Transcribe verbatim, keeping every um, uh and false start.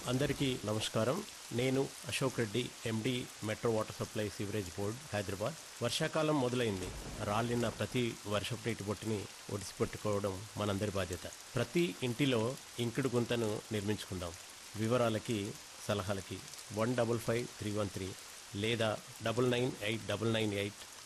అందరికీ నమస్కారం. నేను అశోక్ రెడ్డి, ఎండి metro water supply sewerage board, Hyderabad. వర్షాకాలం మొదలైంది. రాలిన ప్రతి వర్షపు నీటి బొట్టుని ఒడిసిపెట్టుకోవడం మనందరి బాధ్యత. ప్రతి ఇంటిలో ఇంకుడు గుంతను నిర్మించుకుందాం. వివరాలకి సలహాలకి one double five three one three లేదా double nine eight double nine eight